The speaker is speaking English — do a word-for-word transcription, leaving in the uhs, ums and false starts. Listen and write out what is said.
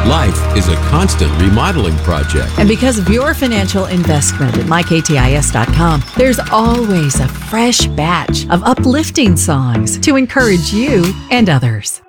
Life is a constant remodeling project. And because of your financial investment at my k t i s dot com, there's always a fresh batch of uplifting songs to encourage you and others.